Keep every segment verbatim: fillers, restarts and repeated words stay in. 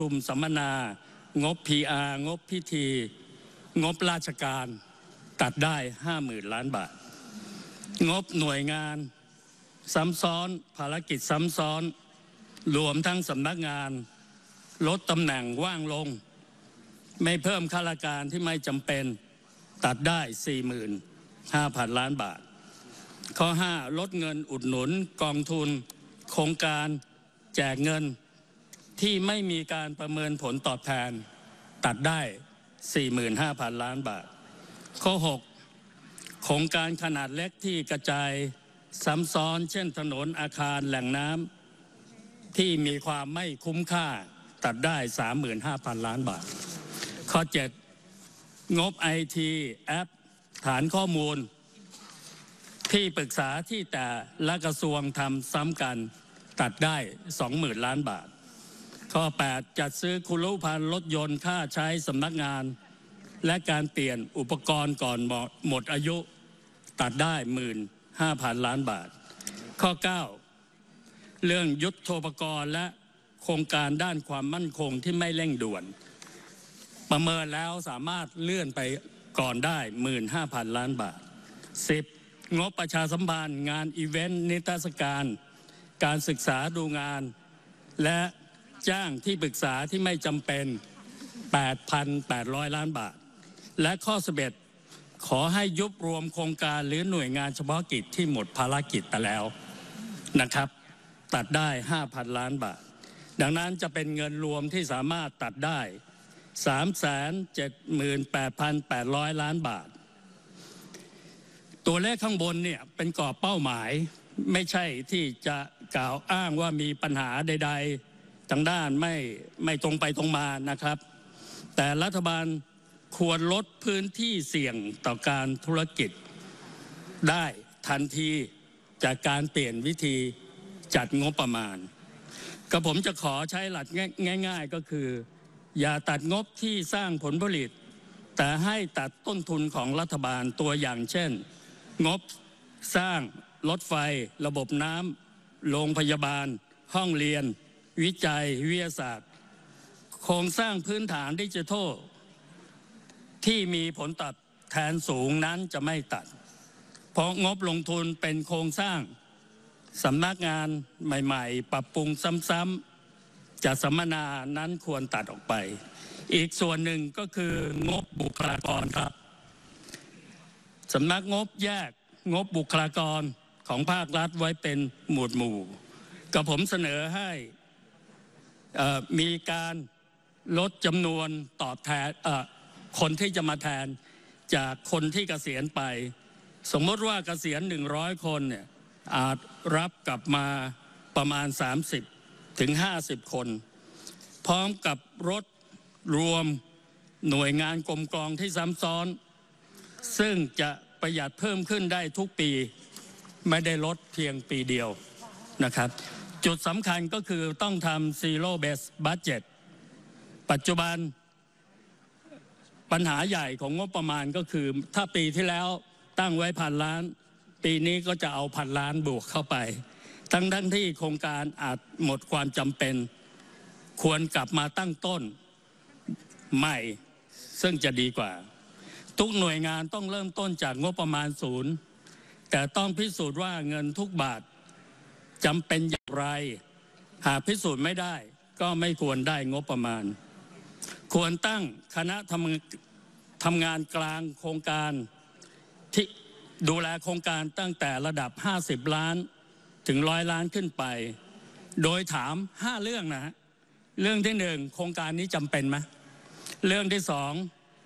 กลุ่มสัมมนางบ พี อาร์ งบพิธีงบราชการตัดได้ห้าหมื่นล้านบาทงบหน่วยงานซ้ำซ้อนภารกิจซ้ำซ้อนรวมทั้งสำนักงานลดตำแหน่งว่างลงไม่เพิ่มข้าราชการที่ไม่จำเป็นตัดได้ สี่หมื่นห้าพันล้านบาทข้อห้าลดเงินอุดหนุนกองทุนโครงการแจกเงินที่ไม่มีการประเมินผลตอบแทนตัดได้ สี่หมื่นห้าพันล้านบาทข้อหกโครงการขนาดเล็กที่กระจายซ้ำซ้อนเช่นถนนอาคารแหล่งน้ำที่มีความไม่คุ้มค่าตัดได้ สามหมื่นห้าพันล้านบาทข้อเจ็ดงบ ไอ ที แอปฐานข้อมูลที่ปรึกษาที่แต่ละกระทรวงทำซ้ำกันตัดได้ สองหมื่นล้านบาทข้อแปดจัดซื้อคุรุภัณฑ์รถยนต์ค่าใช้สำนักงานและการเปลี่ยนอุปกรณ์ก่อนหมดอายุตัดได้ หนึ่งหมื่นห้าพันล้านบาทข้อเก้าเรื่องยุทโธปกรณ์และโครงการด้านความมั่นคงที่ไม่เร่งด่วนประเมินแล้วสามารถเลื่อนไปก่อนได้ หนึ่งหมื่นห้าพันล้านบาทสิบงบประชาสัมพันธ์งานอีเวนต์นิทรรศการการศึกษาดูงานและจ้างที่ปรึกษาที่ไม่จำเป็น แปดพันแปดร้อย ล้านบาทและข้อสิบเอ็ดขอให้ยุบรวมโครงการหรือหน่วยงานเฉพาะกิจที่หมดภารกิจไปแล้วนะครับตัดได้ ห้าพัน ล้านบาทดังนั้นจะเป็นเงินรวมที่สามารถตัดได้ สามแสนเจ็ดหมื่นแปดพันแปดร้อย ล้านบาทตัวเลขข้างบนเนี่ยเป็นกรอบเป้าหมายไม่ใช่ที่จะกล่าวอ้างว่ามีปัญหาใดๆทางด้านไม่ไม่ตรงไปตรงมานะครับแต่รัฐบาลควรลดพื้นที่เสี่ยงต่อการธุรกิจได้ทันทีจากการเปลี่ยนวิธีจัดงบประมาณก็ผมจะขอใช้หลักง่ายๆก็คืออย่าตัดงบที่สร้างผลผลิตแต่ให้ตัดต้นทุนของรัฐบาลตัวอย่างเช่นงบสร้างรถไฟระบบน้ำโรงพยาบาลห้องเรียนวิจัยวิทยาศาสตร์โครงสร้างพื้นฐานดิจิทัลที่มีผลตอบแทนสูงนั้นจะไม่ตัดเพราะงบลงทุนเป็นโครงสร้างสำนักงานใหม่ๆปรับปรุงซ้ำๆจะสัมมนานั้นควรตัดออกไปอีกส่วนหนึ่งก็คืองบบุคลากรครับสำนักงบแยกงบบุคลากรของภาครัฐไว้เป็นหมวดหมู่กับผมเสนอให้มีการลดจำนวนตอบแทนคนที่จะมาแทนจากคนที่เกษียณไปสมมติว่าเกษียณหนึ่งร้อยคนเนี่ยอาจรับกลับมาประมาณสามสิบถึงห้าสิบคนพร้อมกับรถรวมหน่วยงานกรมกองที่ซ้ำซ้อนซึ่งจะประหยัดเพิ่มขึ้นได้ทุกปีไม่ได้ลดเพียงปีเดียวนะครับจุดสำคัญก็คือต้องทำ Zero Based Budget ปัจจุบันปัญหาใหญ่ของงบประมาณก็คือถ้าปีที่แล้วตั้งไว้พันล้านปีนี้ก็จะเอาพันล้านบวกเข้าไปทั้งทั้งที่โครงการอาจหมดความจำเป็นควรกลับมาตั้งต้นใหม่ซึ่งจะดีกว่าทุกหน่วยงานต้องเริ่มต้นจากงบประมาณศูนย์แต่ต้องพิสูจน์ว่าเงินทุกบาทจำเป็นอย่างไรหากพิสูจน์ไม่ได้ก็ไม่ควรได้งบประมาณควรตั้งคณะทำทำงานกลางโครงการที่ดูแลโครงการตั้งแต่ระดับห้าสิบล้านถึงร้อยล้านขึ้นไปโดยถามห้าเรื่องนะฮะเรื่องที่หนึ่งโครงการนี้จำเป็นไหมเรื่องที่สอง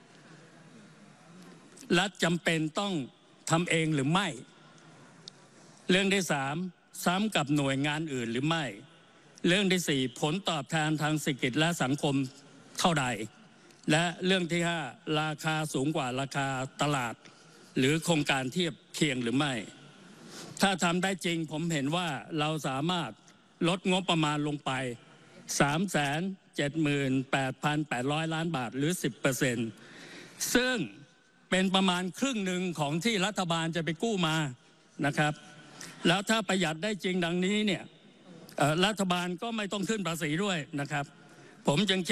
รัฐจำเป็นต้องทำเองหรือไม่เรื่องที่สามซ้ำกับหน่วยงานอื่นหรือไม่เรื่องที่สี่ผลตอบแทนทางเศรษฐกิจและสังคมเท่าใดและเรื่องที่ห้าราคาสูงกว่าราคาตลาดหรือโครงการเทียบเคียงหรือไม่ถ้าทำได้จริงผมเห็นว่าเราสามารถลดงบประมาณลงไป สามแสนเจ็ดหมื่นแปดพันแปดร้อย ล้านบาทหรือ สิบเปอร์เซ็นต์ ซึ่งเป็นประมาณครึ่งหนึ่งของที่รัฐบาลจะไปกู้มานะครับแล้วถ้าประหยัดได้จริงดังนี้เนี่ยรัฐบาลก็ไม่ต้องขึ้นภาษีด้วยนะครับผมจึง